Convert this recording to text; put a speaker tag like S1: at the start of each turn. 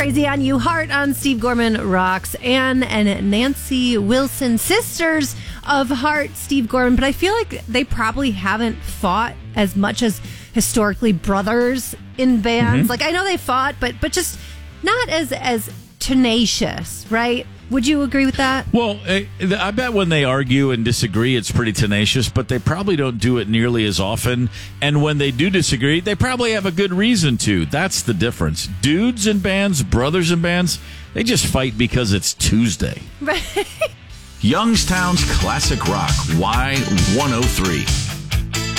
S1: Crazy on You, Heart on Steve Gorman Rocks. Anne and Nancy Wilson, sisters of Heart, Steve Gorman. But I feel like they probably haven't fought as much as historically brothers in bands.
S2: Mm-hmm.
S1: Like, I know they fought, but just not as tenacious, right? Would you agree with that?
S2: Well, I bet when they argue and disagree, it's pretty tenacious, but they probably don't do it nearly as often. And when they do disagree, they probably have a good reason to. That's the difference. Dudes in bands, brothers in bands, they just fight because it's Tuesday.
S1: Right.
S3: Youngstown's Classic Rock, Y103.